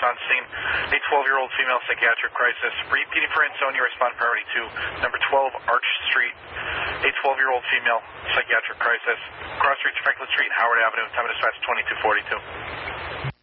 on scene. A 12-year-old female psychiatric crisis. Repeating for Ansonia, respond priority 2. Number 12, Arch Street. A 12-year-old female psychiatric crisis. Cross streets Franklin Street and Howard Avenue. Time of dispatch 2242.